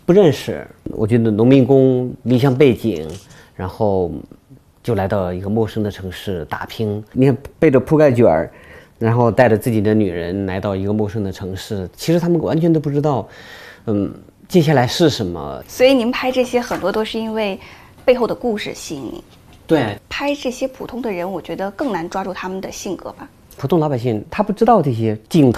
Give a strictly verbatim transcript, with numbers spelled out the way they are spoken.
不认识。我觉得农民工离乡背井，然后就来到一个陌生的城市打拼。你看背着铺盖卷儿，然后带着自己的女人来到一个陌生的城市，其实他们完全都不知道，嗯，接下来是什么。 所以您拍这些很多都是因为背后的故事吸引你。 对， 拍这些普通的人，我觉得更难抓住他们的性格吧。 普通老百姓他不知道这些镜头。